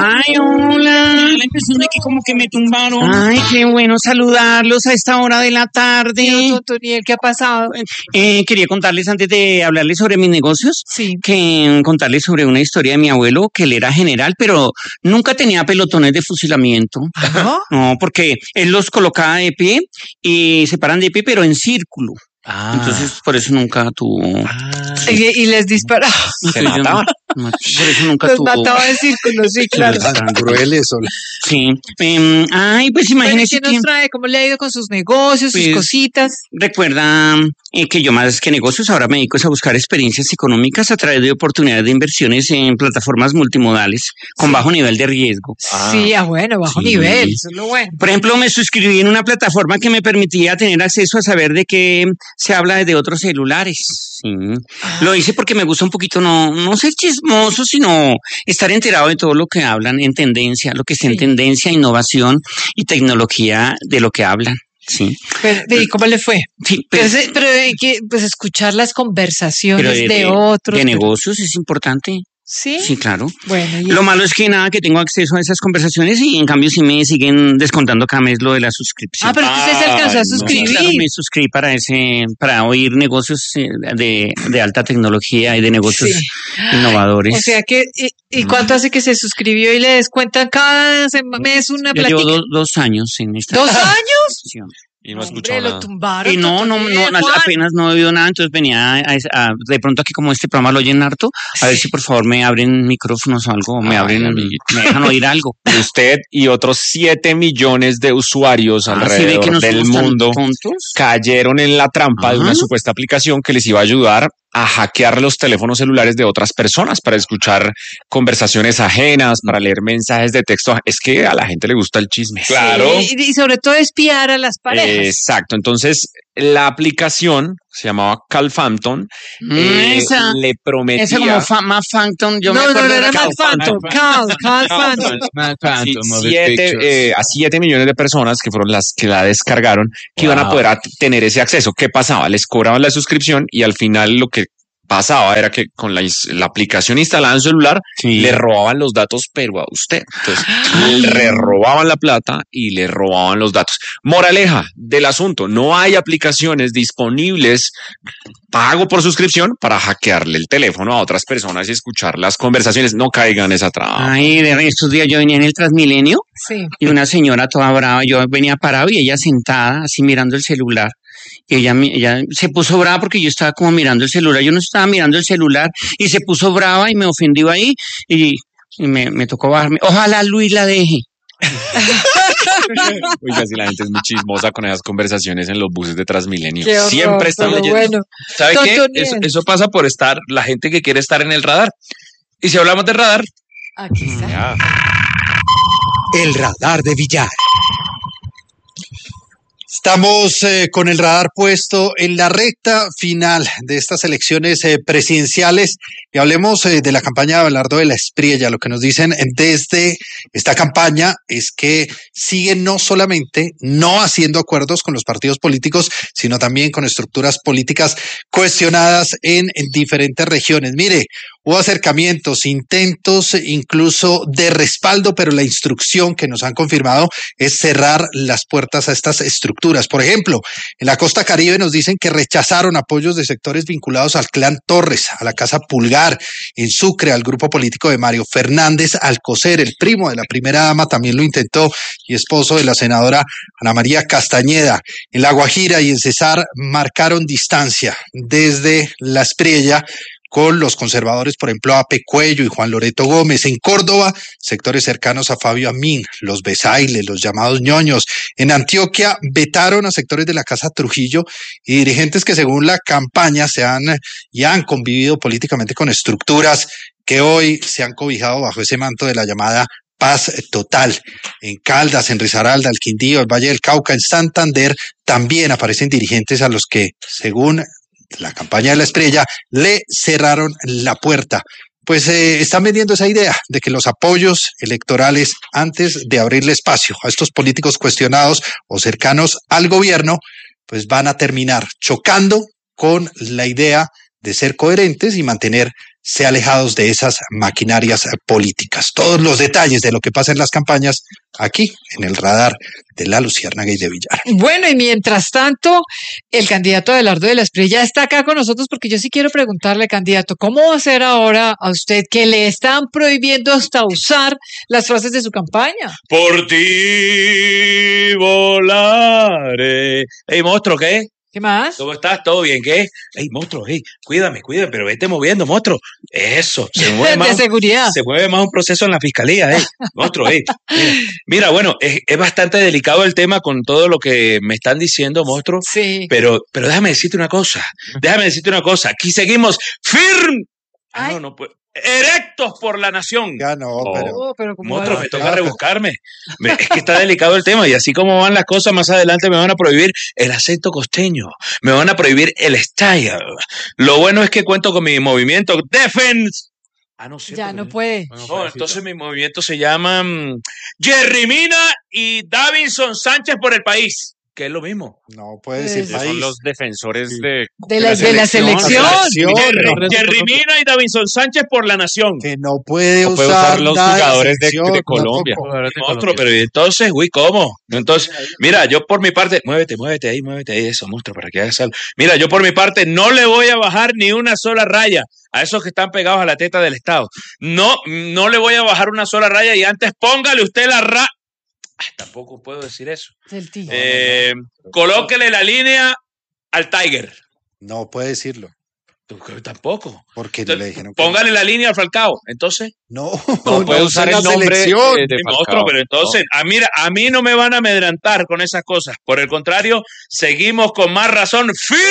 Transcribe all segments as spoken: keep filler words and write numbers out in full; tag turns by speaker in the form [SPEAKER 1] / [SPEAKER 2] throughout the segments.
[SPEAKER 1] Ay, hola. La impresión de que como que me tumbaron. Ay, qué bueno saludarlos a esta hora de la tarde.
[SPEAKER 2] Dios, Toniel, ¿qué ha pasado?
[SPEAKER 1] Eh, quería contarles, antes de hablarles sobre mis negocios,
[SPEAKER 2] Sí.
[SPEAKER 1] que contarles sobre una historia de mi abuelo, que él era general, pero nunca tenía pelotones de fusilamiento.
[SPEAKER 2] ¿No?
[SPEAKER 1] No, porque él los colocaba de pie y se paran de pie, pero en círculo.
[SPEAKER 3] Ah.
[SPEAKER 1] Entonces, por eso nunca tuvo...
[SPEAKER 3] Ah.
[SPEAKER 2] Y, y les disparaba.
[SPEAKER 3] Se mataban.
[SPEAKER 1] No, por eso nunca
[SPEAKER 2] Los
[SPEAKER 1] tuvo...
[SPEAKER 2] mataba en círculos, sí, claro.
[SPEAKER 4] Tan crueles. Hola.
[SPEAKER 1] Sí. Eh, ay, pues
[SPEAKER 2] Bueno, ¿y
[SPEAKER 1] imagínese
[SPEAKER 2] ¿qué nos trae? ¿Cómo le ha ido con sus negocios, sus
[SPEAKER 1] Pues,
[SPEAKER 2] cositas?
[SPEAKER 1] Recuerda eh, que yo más que negocios ahora me dedico a buscar experiencias económicas a través de oportunidades de inversiones en plataformas multimodales con
[SPEAKER 2] Sí.
[SPEAKER 1] bajo nivel de riesgo.
[SPEAKER 3] Ah.
[SPEAKER 2] Sí, ah, bueno, bajo
[SPEAKER 1] Sí.
[SPEAKER 2] nivel, eso es lo bueno.
[SPEAKER 1] Por ejemplo, me suscribí en una plataforma que me permitía tener acceso a saber de qué se habla desde otros celulares. Sí. Lo hice porque me gusta un poquito, no, no ser chismoso, sino estar enterado de todo lo que hablan en tendencia, lo que está
[SPEAKER 2] Sí.
[SPEAKER 1] en tendencia, innovación y tecnología de lo que hablan. Sí.
[SPEAKER 2] Pero, ¿y cómo le fue?
[SPEAKER 1] Sí, pero,
[SPEAKER 2] Pues, eh, pero hay que pues, escuchar las conversaciones
[SPEAKER 1] pero
[SPEAKER 2] de,
[SPEAKER 1] de, de-
[SPEAKER 2] otros.
[SPEAKER 1] de
[SPEAKER 2] pero-
[SPEAKER 1] negocios es importante.
[SPEAKER 2] ¿Sí?
[SPEAKER 1] Sí, claro.
[SPEAKER 2] Bueno, y
[SPEAKER 1] Lo malo es que nada, que tengo acceso a esas conversaciones y en cambio sí me siguen descontando cada mes lo de la suscripción.
[SPEAKER 2] Ah, pero usted se alcanzó a
[SPEAKER 3] Ay, no.
[SPEAKER 2] suscribir.
[SPEAKER 1] Sí, claro, me suscribí para ese, para oír negocios eh, de, de alta tecnología y de negocios
[SPEAKER 2] Sí.
[SPEAKER 1] innovadores.
[SPEAKER 2] O sea que, ¿y, y cuánto hace que se suscribió y le descuentan cada sema- mes una
[SPEAKER 1] Yo llevo
[SPEAKER 2] platica?
[SPEAKER 1] dos, dos años en esta
[SPEAKER 2] ¿Dos años?
[SPEAKER 1] suscripción.
[SPEAKER 3] Y no
[SPEAKER 2] Hombre,
[SPEAKER 3] escuchó
[SPEAKER 2] lo
[SPEAKER 3] nada.
[SPEAKER 2] tumbaron.
[SPEAKER 1] Y no, no, no,
[SPEAKER 2] Totoniel,
[SPEAKER 1] no,
[SPEAKER 2] Juan.
[SPEAKER 1] apenas no he oído nada, entonces venía a, a- de pronto aquí como este programa lo oyen harto, a ver si por favor me abren micrófonos o algo, o me
[SPEAKER 3] Ay,
[SPEAKER 1] abren,
[SPEAKER 3] amiguito.
[SPEAKER 1] me dejan oír algo.
[SPEAKER 3] Usted y otros siete millones de usuarios
[SPEAKER 1] Ah, ¿sí ve que
[SPEAKER 3] alrededor
[SPEAKER 1] no
[SPEAKER 3] del
[SPEAKER 1] somos tan
[SPEAKER 3] mundo
[SPEAKER 1] tontos?
[SPEAKER 3] cayeron en la trampa de una
[SPEAKER 1] Ah.
[SPEAKER 3] supuesta aplicación que les iba a ayudar a hackear los teléfonos celulares de otras personas para escuchar conversaciones ajenas, para leer mensajes de texto. Es que a la gente le gusta el chisme.
[SPEAKER 2] Sí, y, y sobre todo espiar a las parejas.
[SPEAKER 3] Exacto. Entonces, la aplicación se llamaba Calphantom.
[SPEAKER 1] Mm,
[SPEAKER 3] eh,
[SPEAKER 1] esa,
[SPEAKER 3] le prometía.
[SPEAKER 1] esa como fa, más Phantom, yo me
[SPEAKER 2] no, no,
[SPEAKER 1] acuerdo
[SPEAKER 2] no,
[SPEAKER 1] era
[SPEAKER 2] era
[SPEAKER 1] Cal
[SPEAKER 2] Matt Phantom. Cal, Cal Phantom.
[SPEAKER 3] Sí, siete, eh, a siete millones de personas que fueron las que la descargaron, que iban a
[SPEAKER 4] Wow.
[SPEAKER 3] poder a- tener ese acceso. ¿Qué pasaba? Les cobraban la suscripción y al final lo que pasaba era que con la, ins- la aplicación instalada en su celular
[SPEAKER 1] Sí.
[SPEAKER 3] le robaban los datos, pero a usted. Entonces, le robaban la plata y le robaban los datos. Moraleja del asunto, no hay aplicaciones disponibles pago por suscripción para hackearle el teléfono a otras personas y escuchar las conversaciones. No caigan en esa trampa.
[SPEAKER 1] Ay, de estos días yo venía en el Transmilenio
[SPEAKER 2] Sí.
[SPEAKER 1] y una señora toda brava, yo venía parado y ella sentada así mirando el celular. Y ella, mi- ella se puso brava porque yo estaba como mirando el celular, yo no estaba mirando el celular y se puso brava y me ofendió ahí y, y me, me tocó bajarme. Ojalá Luis la deje.
[SPEAKER 3] Oiga, si la gente es muy chismosa con esas conversaciones en los buses de Transmilenio.
[SPEAKER 2] Qué horror,
[SPEAKER 3] Siempre están
[SPEAKER 2] pero
[SPEAKER 3] leyendo.
[SPEAKER 2] bueno.
[SPEAKER 5] ¿Sabe qué?
[SPEAKER 2] Totoniel.
[SPEAKER 5] Eso, eso pasa por estar, la gente que quiere estar en el radar. Y si hablamos de radar,
[SPEAKER 2] Aquí está.
[SPEAKER 3] Ya.
[SPEAKER 4] El radar de billar. Estamos eh, con el radar puesto en la recta final de estas elecciones eh, presidenciales y hablemos eh, de la campaña de Abelardo de la Espriella. Lo que nos dicen desde esta campaña es que siguen no solamente no haciendo acuerdos con los partidos políticos, sino también con estructuras políticas cuestionadas en, en diferentes regiones. Mire, hubo acercamientos, intentos incluso de respaldo, pero la instrucción que nos han confirmado es cerrar las puertas a estas estructuras. Por ejemplo, en la costa Caribe nos dicen que rechazaron apoyos de sectores vinculados al clan Torres, a la Casa Pulgar, en Sucre, al grupo político de Mario Fernández Alcocer, el primo de la primera dama, también lo intentó, y esposo de la senadora Ana María Castañeda. En La Guajira y en Cesar marcaron distancia desde La Espriella con los conservadores, por ejemplo, Ape Cuello y Juan Loreto Gómez. En Córdoba, sectores cercanos a Fabio Amín, los Besailes, los llamados ñoños. En Antioquia, vetaron a sectores de la Casa Trujillo y dirigentes que según la campaña se han y han convivido políticamente con estructuras que hoy se han cobijado bajo ese manto de la llamada paz total. En Caldas, en Risaralda, el Quindío, el Valle del Cauca, en Santander, también aparecen dirigentes a los que, según la campaña de la Espriella, le cerraron la puerta. Pues eh, están vendiendo esa idea de que los apoyos electorales, antes de abrirle espacio a estos políticos cuestionados o cercanos al gobierno, pues van a terminar chocando con la idea de ser coherentes y mantener se alejados de esas maquinarias políticas. Todos los detalles de lo que pasa en las campañas aquí en el radar de La Luciérnaga y de Villar.
[SPEAKER 2] Bueno, y mientras tanto, el candidato Abelardo de la Espriella está acá con nosotros porque yo sí quiero preguntarle, candidato, ¿cómo va a ser ahora a usted que le están prohibiendo hasta usar las frases de su campaña?
[SPEAKER 5] Por ti volaré. Ey, monstruo, ¿qué?
[SPEAKER 2] ¿Qué más?
[SPEAKER 5] ¿Cómo estás? ¿Todo bien? ¿Qué? Ey, monstruo, ey, cuídame, cuídame, pero vete moviendo, monstruo. Eso, se mueve
[SPEAKER 2] De
[SPEAKER 5] más.
[SPEAKER 2] seguridad.
[SPEAKER 5] Se mueve más un proceso en la fiscalía, eh. Monstruo, ey. Mira, mira, bueno, es, es bastante delicado el tema con todo lo que me están diciendo, monstruo.
[SPEAKER 2] Sí.
[SPEAKER 5] Pero, pero déjame decirte una cosa. Déjame decirte una cosa. Aquí seguimos firm. Ah,
[SPEAKER 2] Ay.
[SPEAKER 5] no, no puedo. Erectos por la nación.
[SPEAKER 4] Ya no, pero...
[SPEAKER 2] Oh, pero ¿cómo
[SPEAKER 5] Monstruo,
[SPEAKER 2] va?
[SPEAKER 5] me toca rebuscarme. Me- Es que está delicado el tema y así como van las cosas, más adelante me van a prohibir el acento costeño, me van a prohibir el style. Lo bueno es que cuento con mi movimiento Defense. Ah, no,
[SPEAKER 2] Ya
[SPEAKER 5] cierto,
[SPEAKER 2] no
[SPEAKER 5] que-
[SPEAKER 2] puede.
[SPEAKER 5] No, entonces mi movimiento se llama mm, Jerry Mina y Davinson Sánchez por el país, que es lo mismo.
[SPEAKER 4] No puede
[SPEAKER 2] Pues-
[SPEAKER 4] decir
[SPEAKER 3] Son
[SPEAKER 4] país.
[SPEAKER 3] los defensores de,
[SPEAKER 2] De la, de la selección.
[SPEAKER 4] selección.
[SPEAKER 5] Jerry,
[SPEAKER 2] Correcto,
[SPEAKER 5] Jerry
[SPEAKER 2] correcto.
[SPEAKER 5] Mina y Davinson Sánchez por la nación.
[SPEAKER 4] Que no puede
[SPEAKER 3] No puede
[SPEAKER 4] usar,
[SPEAKER 3] usar los
[SPEAKER 4] nada
[SPEAKER 3] jugadores de-
[SPEAKER 4] selección,
[SPEAKER 3] de Colombia.
[SPEAKER 4] tampoco.
[SPEAKER 5] Monstruo, pero ¿y entonces, uy, ¿cómo? Entonces, mira, yo por mi parte, muévete, muévete ahí, muévete ahí, eso, monstruo, para que hagas algo. Mira, yo por mi parte no le voy a bajar ni una sola raya a esos que están pegados a la teta del Estado. No, no le voy a bajar una sola raya y antes póngale usted la ra... Ay, tampoco puedo decir eso.
[SPEAKER 2] Del tío.
[SPEAKER 5] Eh, colóquele la línea al Tiger.
[SPEAKER 4] No puede decirlo,
[SPEAKER 5] Tú, que tampoco.
[SPEAKER 4] porque
[SPEAKER 5] Entonces,
[SPEAKER 4] le dijeron que
[SPEAKER 5] póngale la línea al Falcao. Entonces,
[SPEAKER 4] no,
[SPEAKER 3] No puede usar
[SPEAKER 4] usa
[SPEAKER 3] el
[SPEAKER 4] la
[SPEAKER 3] nombre
[SPEAKER 4] selección.
[SPEAKER 3] de, de
[SPEAKER 5] sí,
[SPEAKER 3] Falcao.
[SPEAKER 5] monstruo, pero entonces, a, mira, a mí no me van a amedrentar con esas cosas. Por el contrario, seguimos con más razón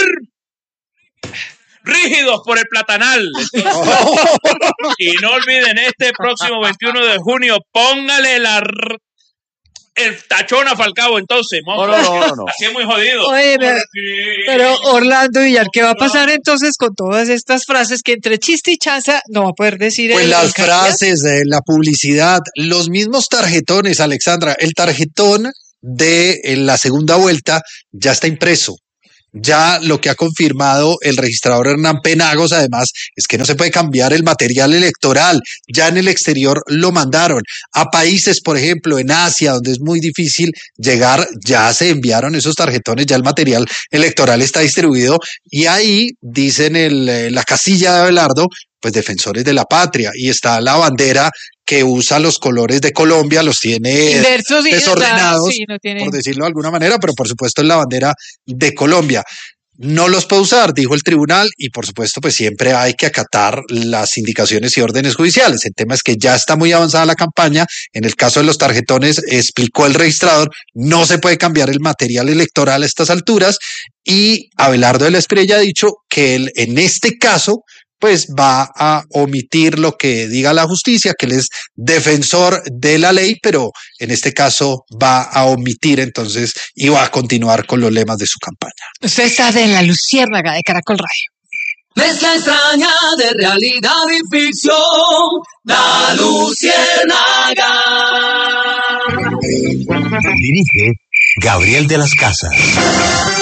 [SPEAKER 5] fir, rígidos por el platanal. Entonces, y no olviden, este próximo veintiuno de junio, póngale la r- el tachón a Falcao, entonces,
[SPEAKER 3] No,
[SPEAKER 5] monstruo.
[SPEAKER 3] no, no, no, no.
[SPEAKER 5] Así es muy jodido.
[SPEAKER 2] Oye, pero,
[SPEAKER 5] Sí.
[SPEAKER 2] pero Orlando Villar, ¿qué va a pasar entonces con todas estas frases que entre chiste y chanza no va a poder decir
[SPEAKER 4] Pues
[SPEAKER 2] el-
[SPEAKER 4] las
[SPEAKER 2] el candidato?
[SPEAKER 4] frases, eh, la publicidad, los mismos tarjetones, Alexandra. El tarjetón de eh, la segunda vuelta ya está impreso. Ya lo que ha confirmado el registrador Hernán Penagos, además, es que no se puede cambiar el material electoral. Ya en el exterior lo mandaron. A países, por ejemplo, en Asia, donde es muy difícil llegar, ya se enviaron esos tarjetones, ya el material electoral está distribuido. Y ahí, dicen el, eh, la casilla de Abelardo, pues defensores de la patria. Y está la bandera que usa los colores de Colombia, los tiene
[SPEAKER 2] Inversos y
[SPEAKER 4] desordenados,
[SPEAKER 2] sí, no tiene.
[SPEAKER 4] por decirlo de alguna manera, pero por supuesto es la bandera de Colombia. No los puede usar, dijo el tribunal, y por supuesto, pues siempre hay que acatar las indicaciones y órdenes judiciales. El tema es que ya está muy avanzada la campaña. En el caso de los tarjetones, explicó el registrador, no se puede cambiar el material electoral a estas alturas, y Abelardo de la Espriella ha dicho que él, en este caso, pues va a omitir lo que diga la justicia, que él es defensor de la ley, pero en este caso va a omitir entonces y va a continuar con los lemas de su campaña.
[SPEAKER 2] Usted está de la Luciérnaga de Caracol Radio.
[SPEAKER 6] Mezcla extraña de realidad y ficción, La Luciérnaga.
[SPEAKER 7] Dirige Gabriel de las Casas.